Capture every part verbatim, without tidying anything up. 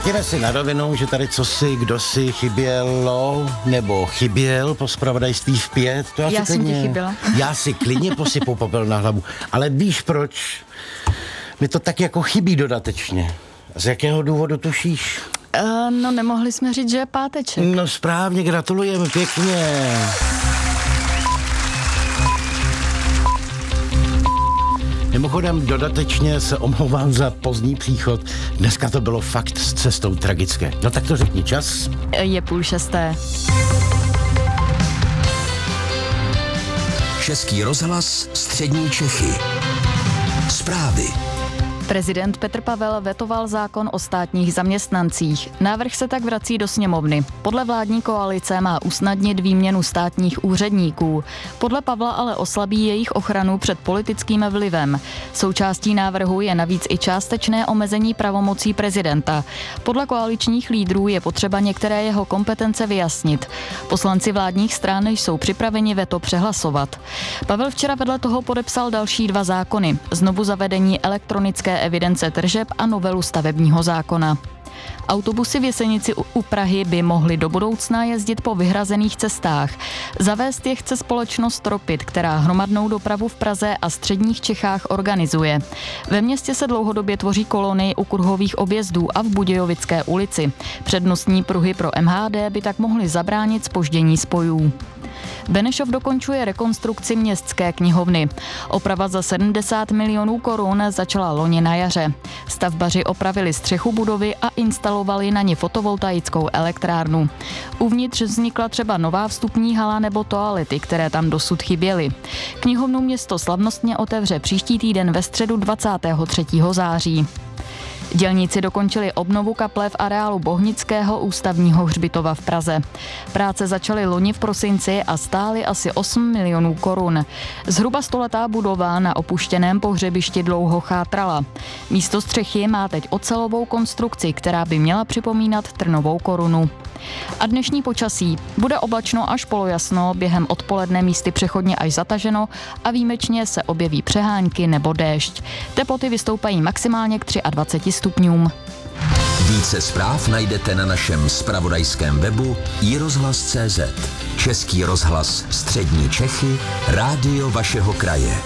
Řekněme si na rovinu, že tady co si, kdo si chybělo, nebo chyběl po zpravodajství v pět. To já, já si jsem klidně, ti chyběla. Já si klidně posypou popel na hlavu. Ale víš proč? Mi to tak jako chybí dodatečně. Z jakého důvodu tušíš? Uh, no nemohli jsme říct, že je páteček. No správně, gratulujeme pěkně. Mimochodem dodatečně se omlouvám za pozdní příchod. Dneska to bylo fakt s cestou tragické. No tak to řekni, čas. Je půl šesté. Český rozhlas, střední Čechy. Zprávy. Prezident Petr Pavel vetoval zákon o státních zaměstnancích. Návrh se tak vrací do sněmovny. Podle vládní koalice má usnadnit výměnu státních úředníků. Podle Pavla ale oslabí jejich ochranu před politickým vlivem. Součástí návrhu je navíc i částečné omezení pravomocí prezidenta. Podle koaličních lídrů je potřeba některé jeho kompetence vyjasnit. Poslanci vládních stran jsou připraveni veto přehlasovat. Pavel včera vedle toho podepsal další dva zákony. Znovu zavedení elektronické evidence tržeb a novelu stavebního zákona. Autobusy v Jesenici u Prahy by mohly do budoucna jezdit po vyhrazených cestách. Zavést je chce společnost Tropit, která hromadnou dopravu v Praze a středních Čechách organizuje. Ve městě se dlouhodobě tvoří kolony u kruhových objezdů a v Budějovické ulici. Přednostní pruhy pro M H D by tak mohly zabránit zpoždění spojů. Benešov dokončuje rekonstrukci městské knihovny. Oprava za sedmdesát milionů korun začala loni na jaře. Stavbaři opravili střechu budovy a instalovali na ní fotovoltaickou elektrárnu. Uvnitř vznikla třeba nová vstupní hala nebo toalety, které tam dosud chyběly. Knihovnu město slavnostně otevře příští týden ve středu dvacátého třetího září. Dělníci dokončili obnovu kaple v areálu Bohnického ústavního hřbitova v Praze. Práce začaly loni v prosinci a stály asi osm milionů korun. Zhruba stoletá budova na opuštěném pohřebišti dlouho chátrala. Místo střechy má teď ocelovou konstrukci, která by měla připomínat trnovou korunu. A dnešní počasí. Bude oblačno až polojasno, během odpoledne místy přechodně až zataženo a výjimečně se objeví přehánky nebo déšť. Teploty vystoupají maximálně k dvaceti třem stupňům. Více zpráv najdete na našem zpravodajském webu i rozhlas tečka cé zet. Český rozhlas, střední Čechy, rádio vašeho kraje.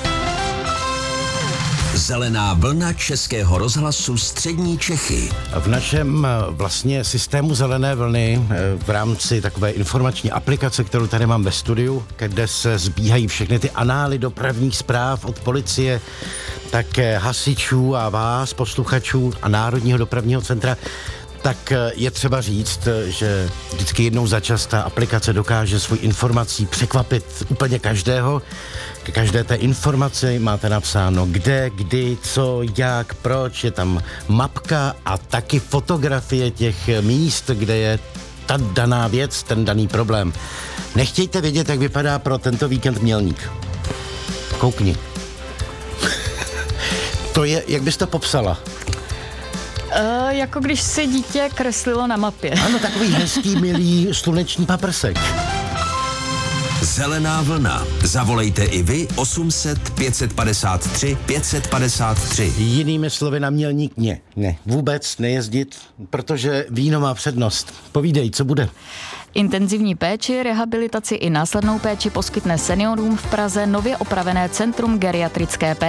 Zelená vlna Českého rozhlasu střední Čechy. V našem vlastně systému zelené vlny v rámci takové informační aplikace, kterou tady mám ve studiu, kde se sbíhají všechny ty anály dopravních zpráv od policie, tak hasičů a vás, posluchačů a Národního dopravního centra, tak je třeba říct, že vždycky jednou za čas ta aplikace dokáže svou informací překvapit úplně každého. K každé té informaci máte napsáno kde, kdy, co, jak, proč, je tam mapka a taky fotografie těch míst, kde je ta daná věc, ten daný problém. Nechtějte vědět, jak vypadá pro tento víkend Mělník. Koukni. To je, jak bys to popsala? Uh, jako když si dítě kreslilo na mapě. Ano, takový hezký, milý sluneční paprsek. Zelená vlna. Zavolejte i vy osm set pět padesát tři pět padesát tři. Jinými slovy na Mělník ne, ne, vůbec nejezdit, protože víno má přednost. Povídej, co bude? Intenzivní péči, rehabilitaci i následnou péči poskytne seniorům v Praze nově opravené Centrum geriatrické péče.